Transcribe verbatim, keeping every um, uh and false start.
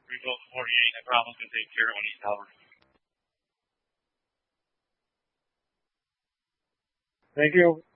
Revolt forty-eight, I promise to take care of when he's tower. Thank you.